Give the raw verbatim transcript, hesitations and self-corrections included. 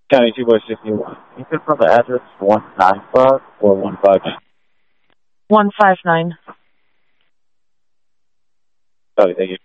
County two by sixty-one. Can you confirm the address one nine five or one five nine? one five nine. Sorry, thank you.